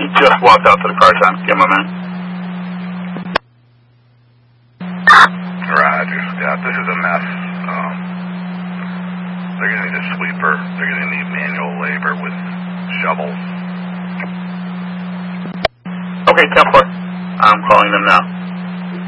just walked out to the car time. Give him a minute. Roger. Yeah, this is a mess. They're going to need a sweeper. They're going to need manual labor with shovels. Okay, 10-4. I'm calling them now.